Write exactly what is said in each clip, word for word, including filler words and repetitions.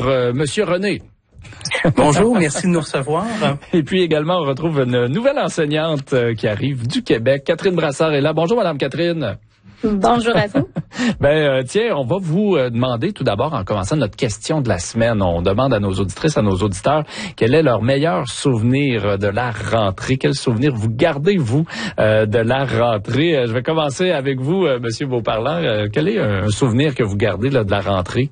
euh, Monsieur René. Bonjour, merci de nous recevoir. Et puis également, on retrouve une nouvelle enseignante euh, qui arrive du Québec. Catherine Brassard est là. Bonjour, Madame Catherine. Bonjour à vous. Ben euh, tiens, on va vous euh, demander tout d'abord, en commençant notre question de la semaine, on demande à nos auditrices, à nos auditeurs, quel est leur meilleur souvenir de la rentrée. Quel souvenir vous gardez, vous, euh, de la rentrée? Euh, je vais commencer avec vous, euh, Monsieur Beauparlant. Euh, quel est un souvenir que vous gardez là, de la rentrée?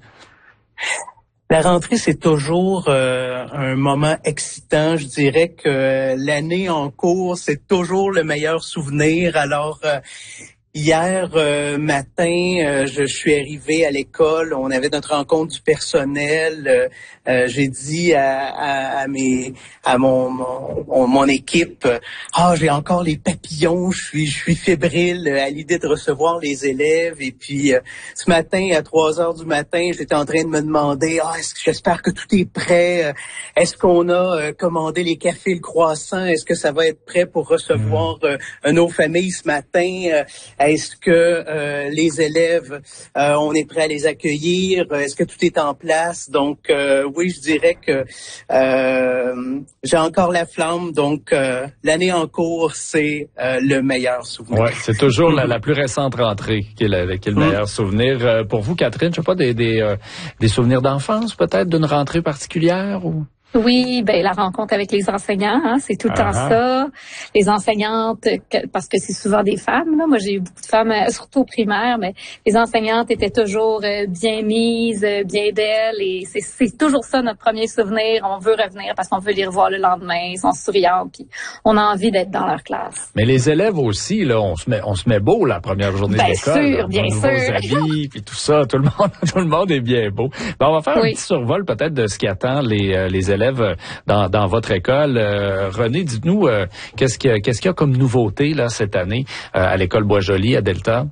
La rentrée, c'est toujours euh, un moment excitant. Je dirais que l'année en cours, c'est toujours le meilleur souvenir. Alors, euh, hier euh, matin, euh, je, je suis arrivé à l'école. On avait notre rencontre du personnel. Euh, euh, j'ai dit à, à, à mes, à mon mon, mon équipe, ah, j'ai encore les papillons. Je suis, je suis fébrile à l'idée de recevoir les élèves. Et puis, euh, ce matin, à trois heures du matin, j'étais en train de me demander, ah, est-ce que j'espère que tout est prêt. Est-ce qu'on a euh, commandé les cafés, le croissant? Est-ce que ça va être prêt pour recevoir euh, nos familles ce matin? Est-ce que euh, les élèves, euh, on est prêt à les accueillir? Est-ce que tout est en place? Donc, euh, oui, je dirais que euh, j'ai encore la flamme. Donc, euh, l'année en cours, c'est euh, le meilleur souvenir. Oui, c'est toujours la, la plus récente rentrée qui est, la, qui est le meilleur mmh. souvenir. Euh, pour vous, Catherine, je sais pas, des, des, euh, des souvenirs d'enfance peut-être, d'une rentrée particulière ou... Oui, ben la rencontre avec les enseignants, hein, c'est tout le temps uh-huh. ça. Les enseignantes, que, parce que c'est souvent des femmes. Là. Moi, j'ai eu beaucoup de femmes, euh, surtout au primaire, mais les enseignantes étaient toujours euh, bien mises, euh, bien belles. Et c'est, c'est toujours ça notre premier souvenir. On veut revenir parce qu'on veut les revoir le lendemain. Ils sont souriantes, puis on a envie d'être dans leur classe. Mais les élèves aussi, là, on se met, on se met beau la première journée bien d'école. Sûr, là, bien nos sûr, bien sûr. Habits, puis tout ça, tout le monde, tout le monde est bien beau. Ben, on va faire oui. un petit survol peut-être de ce qui attend les, euh, les élèves dans dans votre école. Euh, René, dites-nous, euh, qu'est-ce qu'il y a, qu'est-ce qu'il y a comme nouveauté là cette année euh, à l'école Boisjoli, à Delta?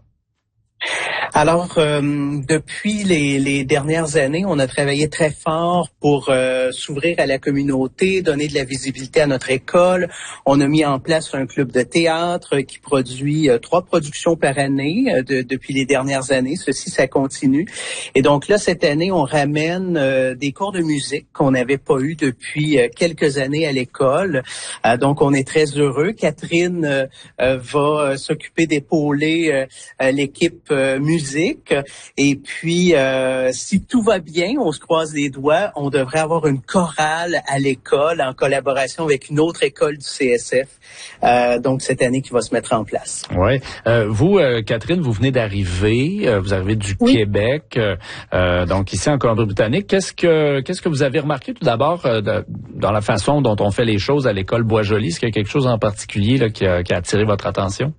Alors, euh, depuis les, les dernières années, on a travaillé très fort pour euh, s'ouvrir à la communauté, donner de la visibilité à notre école. On a mis en place un club de théâtre qui produit euh, trois productions par année euh, de, depuis les dernières années. Ceci, ça continue. Et donc là, cette année, on ramène euh, des cours de musique qu'on n'avait pas eu depuis euh, quelques années à l'école. Euh, donc, on est très heureux. Catherine euh, euh, va euh, s'occuper d'épauler euh, l'équipe euh, musique. Et puis, euh, si tout va bien, on se croise les doigts, on devrait avoir une chorale à l'école en collaboration avec une autre école du C S F. Euh, donc, cette année qui va se mettre en place. Oui. Euh, vous, euh, Catherine, vous venez d'arriver. Euh, vous arrivez du oui. Québec, euh, donc ici en Colombie-Britannique. Qu'est-ce que qu'est-ce que vous avez remarqué tout d'abord euh, de, dans la façon dont on fait les choses à l'école Boisjoli? Est-ce qu'il y a quelque chose en particulier là, qui, a, qui a attiré votre attention?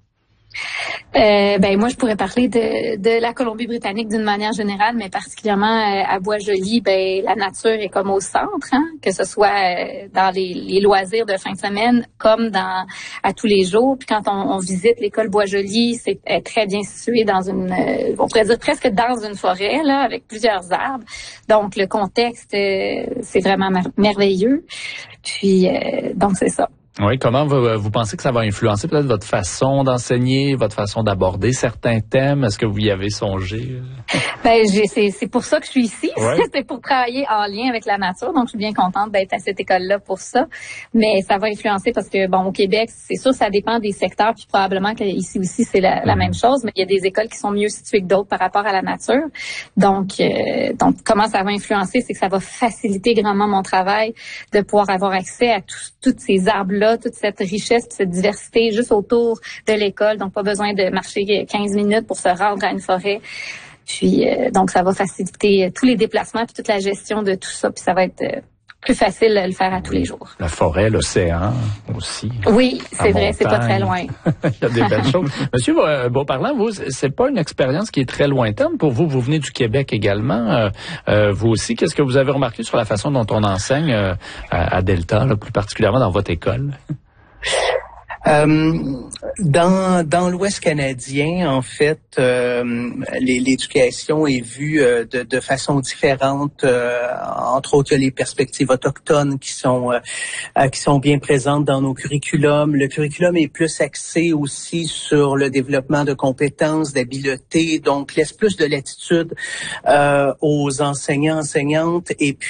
Euh, ben moi je pourrais parler de, de la Colombie-Britannique d'une manière générale, mais particulièrement euh, à Boisjoli, ben la nature est comme au centre, hein, que ce soit euh, dans les, les loisirs de fin de semaine comme dans à tous les jours. Puis quand on, on visite l'école Boisjoli, c'est euh, très bien situé dans une, euh, on pourrait dire presque dans une forêt là, avec plusieurs arbres. Donc le contexte euh, c'est vraiment mer- merveilleux. Puis euh, donc c'est ça. Oui, comment vous, vous pensez que ça va influencer peut-être votre façon d'enseigner, votre façon d'aborder certains thèmes? Est-ce que vous y avez songé? Ben, j'ai, c'est, c'est pour ça que je suis ici. Ouais. C'est pour travailler en lien avec la nature. Donc, je suis bien contente d'être à cette école-là pour ça. Mais ça va influencer parce que, bon, au Québec, c'est sûr, ça dépend des secteurs. Puis probablement qu'ici aussi, c'est la, la mm-hmm. même chose. Mais il y a des écoles qui sont mieux situées que d'autres par rapport à la nature. Donc, euh, donc comment ça va influencer? C'est que ça va faciliter grandement mon travail de pouvoir avoir accès à tous ces arbres-là, toute cette richesse, cette diversité juste autour de l'école. Donc, pas besoin de marcher quinze minutes pour se rendre à une forêt. Puis, euh, donc, ça va faciliter tous les déplacements puis toute la gestion de tout ça. Puis, ça va être euh, plus facile de le faire à tous les jours. La forêt, l'océan aussi. Oui, c'est vrai, c'est pas très loin. Il y a des belles choses. Monsieur Beauparlant, vous, c'est pas une expérience qui est très lointaine pour vous. Vous venez du Québec également. Euh, euh, vous aussi, qu'est-ce que vous avez remarqué sur la façon dont on enseigne euh, à, à Delta, là, plus particulièrement dans votre école? Euh, dans dans l'Ouest canadien, en fait, euh, les, l'éducation est vue euh, de, de façon différente. Euh, entre autres, il y a les perspectives autochtones qui sont euh, qui sont bien présentes dans nos curriculums. Le curriculum est plus axé aussi sur le développement de compétences, d'habiletés, donc laisse plus de latitude euh, aux enseignants, enseignantes, et puis